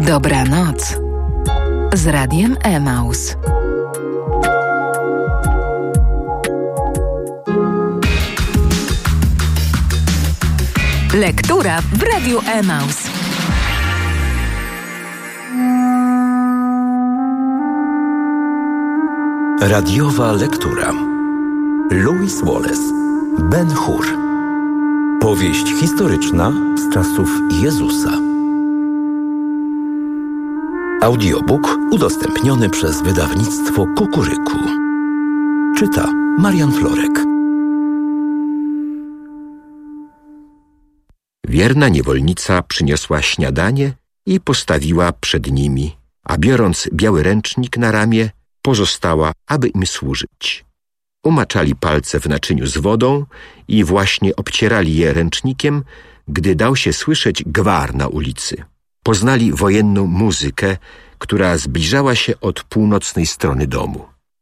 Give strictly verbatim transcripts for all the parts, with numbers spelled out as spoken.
Dobranoc z Radiem Emaus. Lektura w Radiu Emaus. Radiowa lektura. Lewis Wallace, Ben-Hur. Powieść historyczna z czasów Jezusa. Audiobook udostępniony przez wydawnictwo Kukuryku. Czyta Marian Florek. Wierna niewolnica przyniosła śniadanie i postawiła przed nimi, a biorąc biały ręcznik na ramię, pozostała, aby im służyć. Umaczali palce w naczyniu z wodą i właśnie obcierali je ręcznikiem, gdy dał się słyszeć gwar na ulicy. Poznali wojenną muzykę, która zbliżała się od północnej strony domu.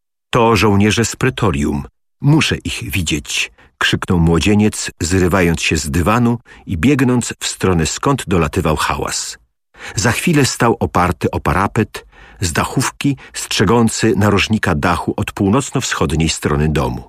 To żołnierze z pretorium. Muszę ich widzieć, krzyknął młodzieniec, zrywając się z dywanu i biegnąc w stronę, skąd dolatywał hałas. Za chwilę stał oparty o parapet z dachówki, strzegący narożnika dachu od północno-wschodniej strony domu.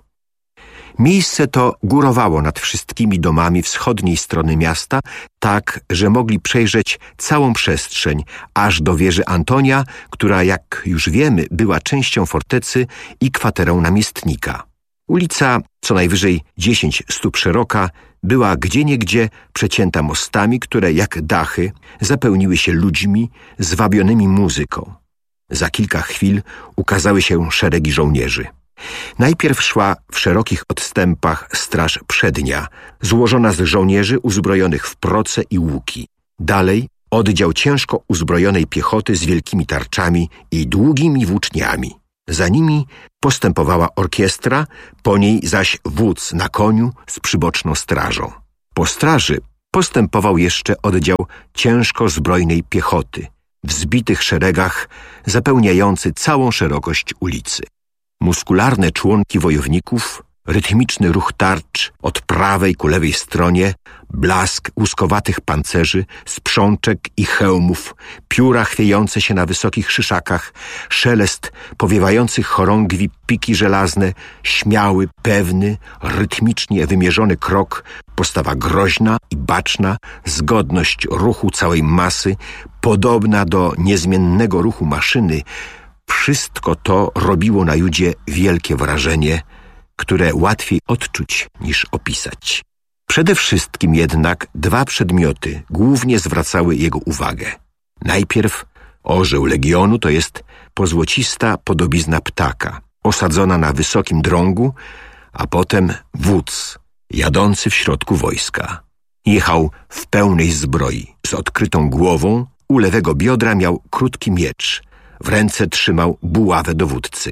Miejsce to górowało nad wszystkimi domami wschodniej strony miasta, tak, że mogli przejrzeć całą przestrzeń, aż do wieży Antonia, która, jak już wiemy, była częścią fortecy i kwaterą namiestnika. Ulica, co najwyżej dziesięć stóp szeroka, była gdzieniegdzie przecięta mostami, które jak dachy zapełniły się ludźmi zwabionymi muzyką. Za kilka chwil ukazały się szeregi żołnierzy. Najpierw szła w szerokich odstępach straż przednia, złożona z żołnierzy uzbrojonych w proce i łuki. Dalej oddział ciężko uzbrojonej piechoty z wielkimi tarczami i długimi włóczniami. Za nimi postępowała orkiestra, po niej zaś wódz na koniu z przyboczną strażą. Po straży postępował jeszcze oddział ciężko zbrojnej piechoty, w zbitych szeregach zapełniający całą szerokość ulicy. Muskularne członki wojowników, rytmiczny ruch tarcz od prawej ku lewej stronie, blask łuskowatych pancerzy, sprzączek i hełmów, pióra chwiejące się na wysokich szyszakach, szelest powiewających chorągwi piki żelazne, śmiały, pewny, rytmicznie wymierzony krok, postawa groźna i baczna, zgodność ruchu całej masy, podobna do niezmiennego ruchu maszyny. Wszystko to robiło na Judzie wielkie wrażenie, które łatwiej odczuć niż opisać. Przede wszystkim jednak dwa przedmioty głównie zwracały jego uwagę. Najpierw orzeł legionu, to jest pozłocista podobizna ptaka, osadzona na wysokim drągu, a potem wódz, jadący w środku wojska. Jechał w pełnej zbroi, z odkrytą głową, u lewego biodra miał krótki miecz, w ręce trzymał buławę dowódcy.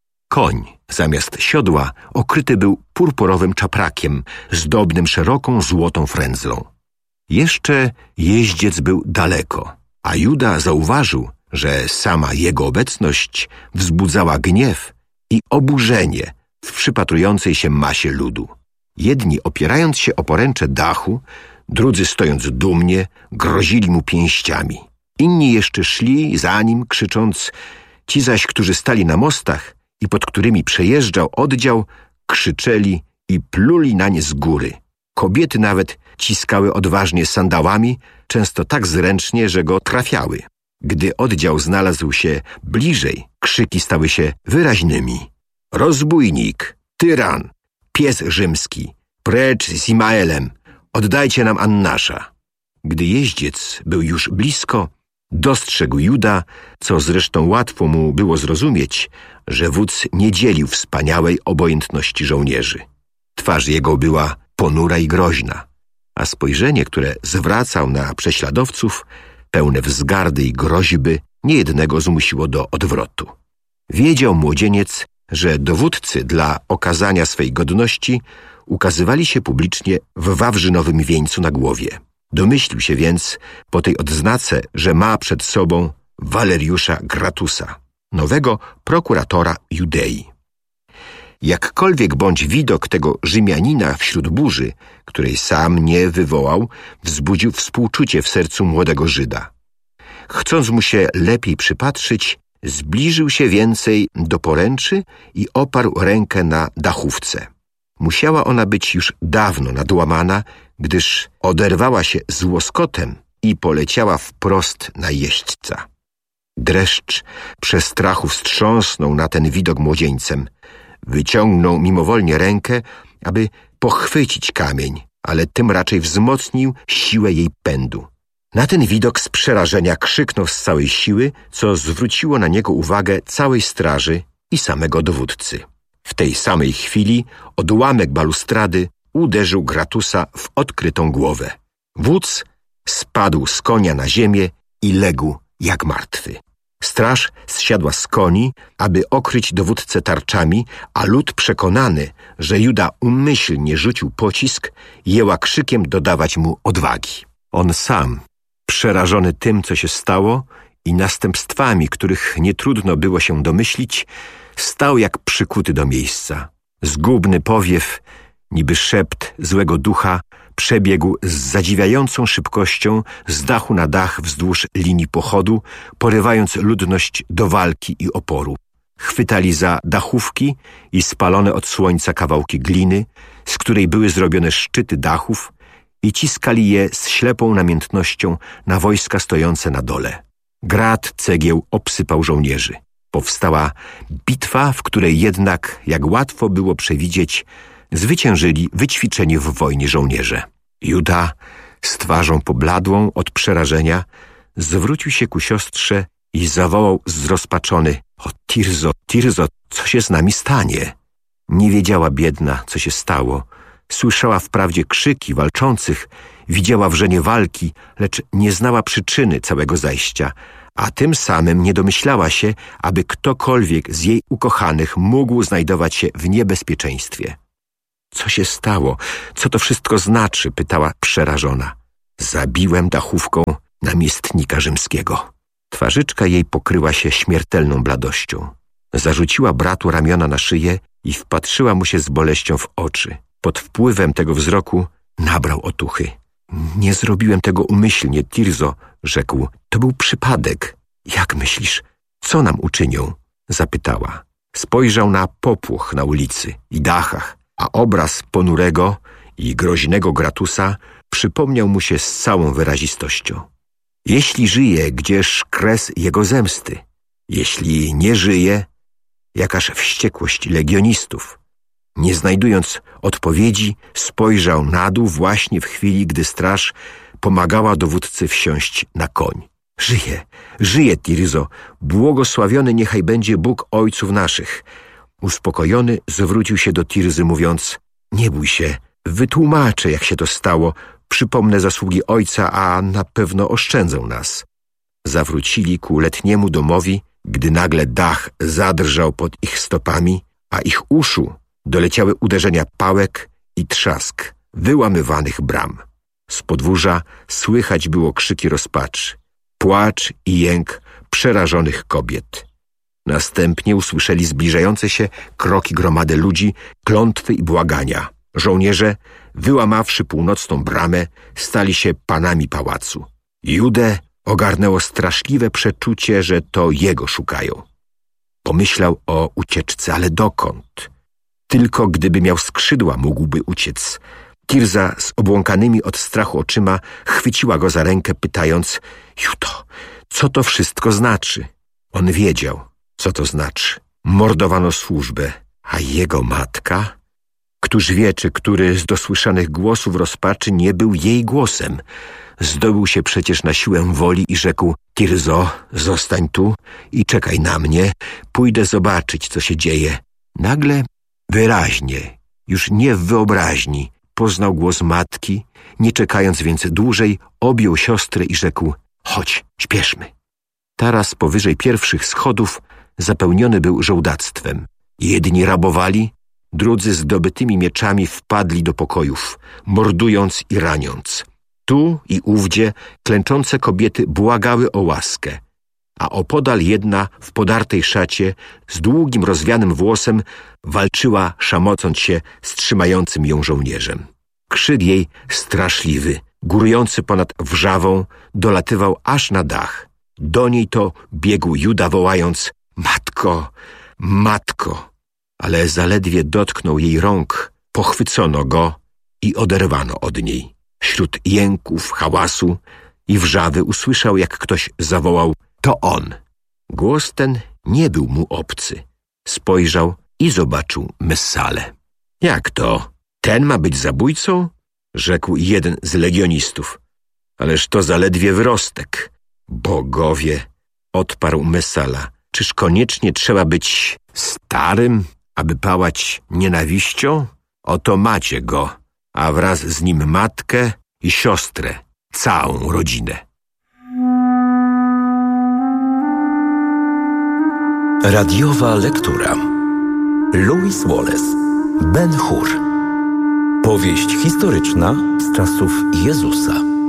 Koń zamiast siodła okryty był purpurowym czaprakiem, zdobnym szeroką złotą frędzlą. Jeszcze jeździec był daleko, a Juda zauważył, że sama jego obecność wzbudzała gniew i oburzenie w przypatrującej się masie ludu. Jedni, opierając się o poręcze dachu, drudzy stojąc dumnie, grozili mu pięściami. Inni jeszcze szli za nim, krzycząc. Ci zaś, którzy stali na mostach i pod którymi przejeżdżał oddział, krzyczeli i pluli na nie z góry. Kobiety nawet ciskały odważnie sandałami, często tak zręcznie, że go trafiały. Gdy oddział znalazł się bliżej, krzyki stały się wyraźnymi. Rozbójnik, tyran, pies rzymski, precz z Imaelem, oddajcie nam Annasza. Gdy jeździec był już blisko, dostrzegł Juda, co zresztą łatwo mu było zrozumieć, że wódz nie dzielił wspaniałej obojętności żołnierzy. Twarz jego była ponura i groźna, a spojrzenie, które zwracał na prześladowców, pełne wzgardy i groźby, niejednego zmusiło do odwrotu. Wiedział młodzieniec, że dowódcy dla okazania swej godności ukazywali się publicznie w wawrzynowym wieńcu na głowie. Domyślił się więc po tej odznace, że ma przed sobą Waleriusza Gratusa, nowego prokuratora Judei. Jakkolwiek bądź widok tego Rzymianina wśród burzy, której sam nie wywołał, wzbudził współczucie w sercu młodego Żyda. chcąc mu się lepiej przypatrzyć, zbliżył się więcej do poręczy i oparł rękę na dachówce. Musiała ona być już dawno nadłamana, gdyż oderwała się z łoskotem i poleciała wprost na jeźdźca. Dreszcz przestrachu wstrząsnął na ten widok młodzieńcem. Wyciągnął mimowolnie rękę, aby pochwycić kamień, ale tym raczej wzmocnił siłę jej pędu. Na ten widok z przerażenia krzyknął z całej siły, co zwróciło na niego uwagę całej straży i samego dowódcy. W tej samej chwili odłamek balustrady uderzył Gratusa w odkrytą głowę. Wódz spadł z konia na ziemię i legł jak martwy. Straż zsiadła z koni, aby okryć dowódcę tarczami, a lud przekonany, że Juda umyślnie rzucił pocisk, jęła krzykiem dodawać mu odwagi. On sam, przerażony tym, co się stało i następstwami, których nie trudno było się domyślić, stał jak przykuty do miejsca. Zgubny powiew, niby szept złego ducha, przebiegł z zadziwiającą szybkością z dachu na dach wzdłuż linii pochodu, porywając ludność do walki i oporu. Chwytali za dachówki i spalone od słońca kawałki gliny, z której były zrobione szczyty dachów, i ciskali je z ślepą namiętnością na wojska stojące na dole. Grad cegieł obsypał żołnierzy. Powstała bitwa, w której jednak, jak łatwo było przewidzieć, zwyciężyli wyćwiczeni w wojnie żołnierze. Juda, z twarzą pobladłą od przerażenia, zwrócił się ku siostrze i zawołał zrozpaczony: o Tirzo, Tirzo, co się z nami stanie? Nie wiedziała biedna, co się stało. Słyszała wprawdzie krzyki walczących, widziała wrzenie walki, lecz nie znała przyczyny całego zajścia, a tym samym nie domyślała się, aby ktokolwiek z jej ukochanych mógł znajdować się w niebezpieczeństwie. Co się stało? Co to wszystko znaczy? Pytała przerażona. Zabiłem dachówką namiestnika rzymskiego. Twarzyczka jej pokryła się śmiertelną bladością. Zarzuciła bratu ramiona na szyję i wpatrzyła mu się z boleścią w oczy. Pod wpływem tego wzroku nabrał otuchy. Nie zrobiłem tego umyślnie, Tirzo, rzekł. To był przypadek. Jak myślisz, co nam uczynią? Zapytała. Spojrzał na popłoch na ulicy i dachach, a obraz ponurego i groźnego Gratusa przypomniał mu się z całą wyrazistością. Jeśli żyje, gdzież kres jego zemsty? Jeśli nie żyje, jakaż wściekłość legionistów? Nie znajdując odpowiedzi, spojrzał na dół właśnie w chwili, gdy straż pomagała dowódcy wsiąść na koń. Żyje, żyje, Tirzo, błogosławiony niechaj będzie Bóg ojców naszych. Uspokojony zwrócił się do Tirzy, mówiąc: nie bój się, wytłumaczę, jak się to stało, przypomnę zasługi ojca, a na pewno oszczędzą nas. Zawrócili ku letniemu domowi, gdy nagle dach zadrżał pod ich stopami, a ich uszu doleciały uderzenia pałek i trzask wyłamywanych bram. Z podwórza słychać było krzyki rozpaczy, płacz i jęk przerażonych kobiet. Następnie usłyszeli zbliżające się kroki gromady ludzi, klątwy i błagania. Żołnierze, wyłamawszy północną bramę, stali się panami pałacu. Judę ogarnęło straszliwe przeczucie, że to jego szukają. Pomyślał o ucieczce, ale dokąd? Tylko gdyby miał skrzydła, mógłby uciec. Tirza z obłąkanymi od strachu oczyma chwyciła go za rękę, pytając: Judo, co to wszystko znaczy? On wiedział, co to znaczy. Mordowano służbę, a jego matka? Któż wie, czy który z dosłyszanych głosów rozpaczy nie był jej głosem? Zdobył się przecież na siłę woli i rzekł: Tirzo, zostań tu i czekaj na mnie, pójdę zobaczyć, co się dzieje. Nagle wyraźnie, już nie w wyobraźni, poznał głos matki, nie czekając więc dłużej, objął siostrę i rzekł: chodź, śpieszmy. Taras powyżej pierwszych schodów zapełniony był żołdactwem. Jedni rabowali, drudzy zdobytymi mieczami wpadli do pokojów, mordując i raniąc. Tu i ówdzie klęczące kobiety błagały o łaskę, a opodal jedna w podartej szacie z długim rozwianym włosem walczyła, szamocąc się z trzymającym ją żołnierzem. Krzyk jej straszliwy, górujący ponad wrzawą, dolatywał aż na dach. Do niej to biegł Juda, wołając: „Matko, matko!” Ale zaledwie dotknął jej rąk, pochwycono go i oderwano od niej. Wśród jęków, hałasu i wrzawy usłyszał, jak ktoś zawołał: „To on!” Głos ten nie był mu obcy. Spojrzał i zobaczył Messalę. „Jak to? Ten ma być zabójcą?” rzekł jeden z legionistów. „Ależ to zaledwie wyrostek.” „Bogowie!” odparł Messala. „Czyż koniecznie trzeba być starym, aby pałać nienawiścią? Oto macie go, a wraz z nim matkę i siostrę, całą rodzinę.” Radiowa lektura. Lewis Wallace, Ben-Hur. Powieść historyczna z czasów Jezusa.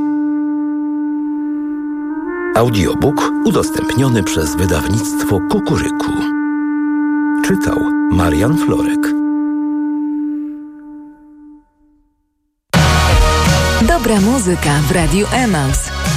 Audiobook udostępniony przez wydawnictwo Kukuryku. Czytał Marian Florek. Dobra muzyka w Radiu Emaus.